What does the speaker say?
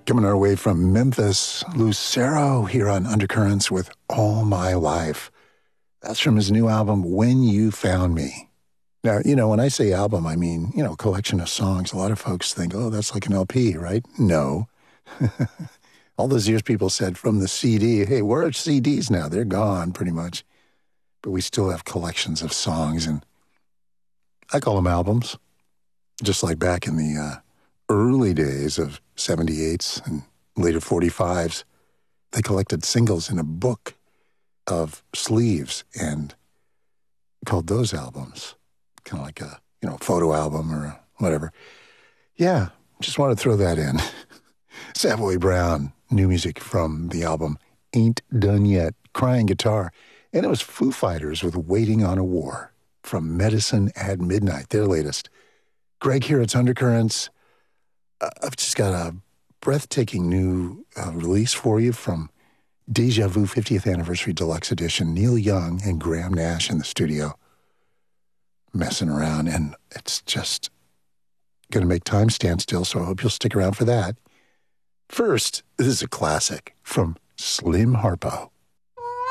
Coming our way from Memphis, Lucero here on Undercurrents with All My Life. That's from his new album, When You Found Me. Now, when I say album, I mean, collection of songs. A lot of folks think, oh, that's like an LP, right? No. All those years people said from the CD, hey, where are CDs now? They're gone pretty much. But we still have collections of songs, and I call them albums. Just like back in the early days of 78s and later 45s, they collected singles in a book of sleeves and called those albums. Kind of like a, photo album or whatever. Yeah, just want to throw that in. Savoy Brown, new music from the album Ain't Done Yet, Crying Guitar. And it was Foo Fighters with Waiting on a War from Medicine at Midnight, their latest. Greg here, it's Undercurrents. I've just got a breathtaking new release for you from Deja Vu 50th Anniversary Deluxe Edition. Neil Young and Graham Nash in the studio messing around, and it's just going to make time stand still, so I hope you'll stick around for that. First, this is a classic from Slim Harpo.